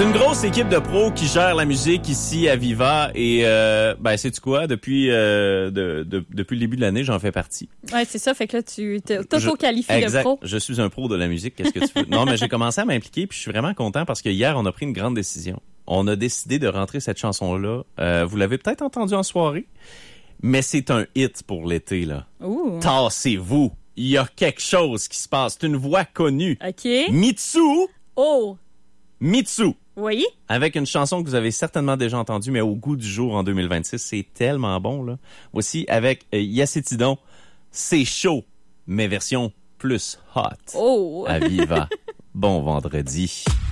C'est une grosse équipe de pros qui gère la musique ici à Viva et sais-tu quoi, depuis depuis le début de l'année, j'en fais partie. Ouais, c'est ça, fait que là tu t'auto-qualifies de pro. Je suis un pro de la musique, qu'est-ce que tu veux? Non, mais j'ai commencé à m'impliquer puis je suis vraiment content parce que hier on a pris une grande décision. On a décidé de rentrer cette chanson-là. Vous l'avez peut-être entendue en soirée, mais c'est un hit pour l'été là. Ouh. Tassez-vous, il y a quelque chose qui se passe, c'est une voix connue. OK. Mitsu. Oui. Avec une chanson que vous avez certainement déjà entendue, mais au goût du jour en 2026, c'est tellement bon, là. Aussi, avec Yacetidon, c'est chaud, mais version plus hot. Oh. À Viva. Bon vendredi.